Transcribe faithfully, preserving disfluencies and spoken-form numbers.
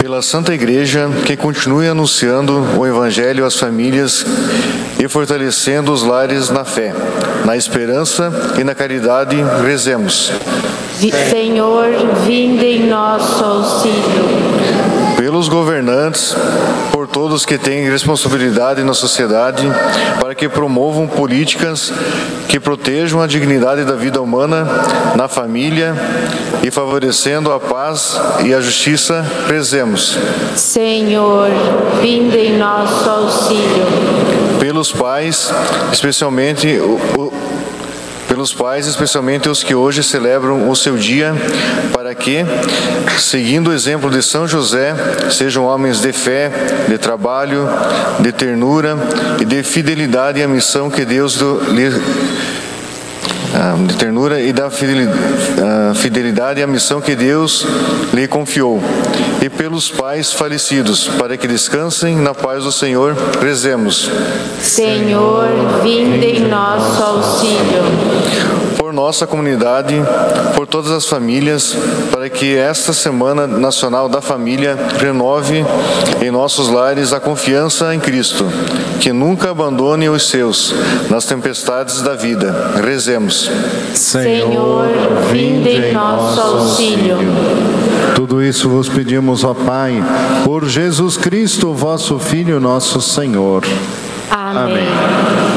Pela Santa Igreja, que continue anunciando o Evangelho às famílias e fortalecendo os lares na fé, na esperança e na caridade, rezemos. Senhor, vinde em nosso auxílio. Pelos governantes, por todos que têm responsabilidade na sociedade, para que promovam políticas que protejam a dignidade da vida humana na família e favorecendo a paz e a justiça, rezemos. Senhor, vinde em nosso auxílio. Pelos pais, especialmente o, o pelos pais, especialmente os que hoje celebram o seu dia, para que, seguindo o exemplo de São José, sejam homens de fé, de trabalho, de ternura e de fidelidade à missão que Deus lhe de ternura e da fidelidade à missão que Deus lhe confiou. E pelos pais falecidos, para que descansem na paz do Senhor, rezemos. Senhor, vinde em nosso auxílio. Por nossa comunidade, por todas as famílias, para que esta Semana Nacional da Família renove em nossos lares a confiança em Cristo, que nunca abandone os seus nas tempestades da vida. Rezemos. Senhor, vinde em nosso auxílio. Tudo isso vos pedimos, ó Pai, por Jesus Cristo, vosso Filho, nosso Senhor. Amém. Amém.